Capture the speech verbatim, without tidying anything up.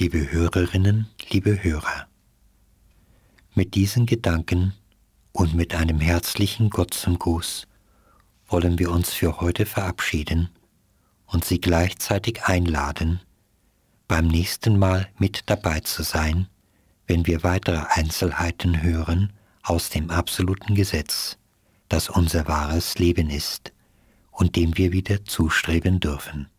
Liebe Hörerinnen, liebe Hörer, mit diesen Gedanken und mit einem herzlichen Gott zum Gruß wollen wir uns für heute verabschieden und Sie gleichzeitig einladen, beim nächsten Mal mit dabei zu sein, wenn wir weitere Einzelheiten hören aus dem absoluten Gesetz, das unser wahres Leben ist und dem wir wieder zustreben dürfen.